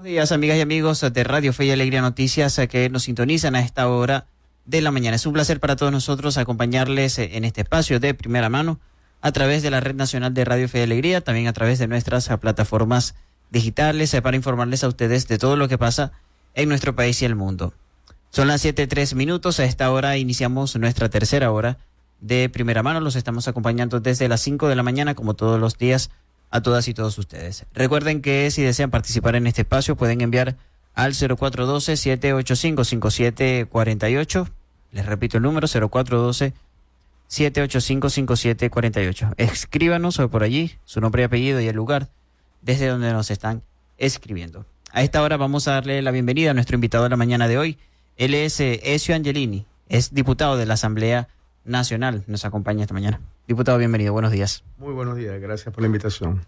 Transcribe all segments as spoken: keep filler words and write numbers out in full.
Buenos días, amigas y amigos de Radio Fe y Alegría Noticias que nos sintonizan a esta hora de la mañana. Es un placer para todos nosotros acompañarles en este espacio de primera mano a través de la Red Nacional de Radio Fe y Alegría, también a través de nuestras plataformas digitales para informarles a ustedes de todo lo que pasa en nuestro país y el mundo. Son las siete tres minutos, a esta hora iniciamos nuestra tercera hora de primera mano. Los estamos acompañando desde las cinco de la mañana, como todos los días, a todas y todos ustedes. Recuerden que si desean participar en este espacio pueden enviar al cero cuatro uno dos, siete ocho cinco, cinco siete cuatro ocho. Les repito el número, cero cuatro uno dos, siete ocho cinco, cinco siete cuatro ocho. Escríbanos por allí su nombre y apellido y el lugar desde donde nos están escribiendo. A esta hora vamos a darle la bienvenida a nuestro invitado de la mañana de hoy. Él es eh, Ezio Angelini, es diputado de la Asamblea Nacional. Nos acompaña esta mañana. Diputado, bienvenido, buenos días. Muy buenos días, gracias por la invitación.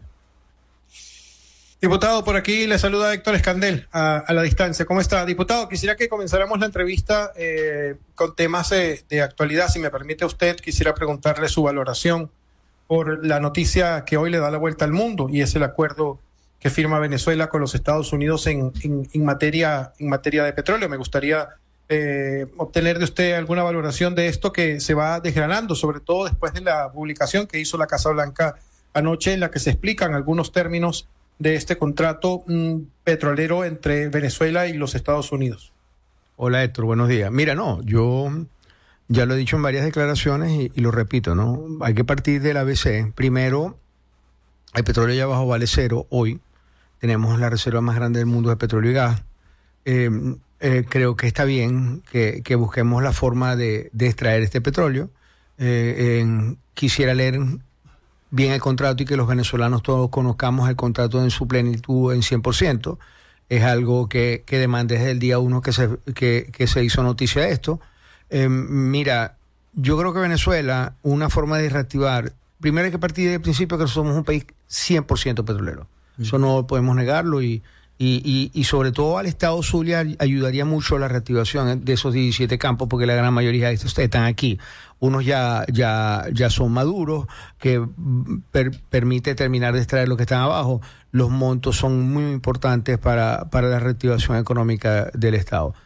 Diputado, por aquí le saluda Héctor Escandel a, a la distancia. ¿Cómo está? Diputado, quisiera que comenzáramos la entrevista eh, con temas eh, de actualidad. Si me permite usted, quisiera preguntarle su valoración por la noticia que hoy le da la vuelta al mundo, y es el acuerdo que firma Venezuela con los Estados Unidos en, en, en, materia, en materia de petróleo. Me gustaría eh, obtener de usted alguna valoración de esto que se va desgranando, sobre todo después de la publicación que hizo la Casa Blanca anoche, en la que se explican algunos términos de este contrato mmm, petrolero entre Venezuela y los Estados Unidos. Hola Héctor, buenos días. Mira, no, yo ya lo he dicho en varias declaraciones y, y lo repito, ¿no? Hay que partir del A B C. Primero, el petróleo ya bajo vale cero hoy. Tenemos la reserva más grande del mundo de petróleo y gas. Eh, eh, creo que está bien que, que busquemos la forma de, de extraer este petróleo. Eh, eh, quisiera leer bien el contrato y que los venezolanos todos conozcamos el contrato en su plenitud en cien por ciento. Es algo que, que demanda desde el día uno que se, que, que se hizo noticia de esto. Eh, mira, yo creo que Venezuela, una forma de reactivar, primero hay que partir del principio que somos un país cien por ciento petrolero. Mm. Eso no podemos negarlo y, y, y, y sobre todo al Estado Zulia ayudaría mucho la reactivación de esos diecisiete campos, porque la gran mayoría de estos están aquí. Unos ya, ya, ya son maduros, que per, permite terminar de extraer lo que están abajo. Los montos son muy importantes para, para la reactivación económica del Estado.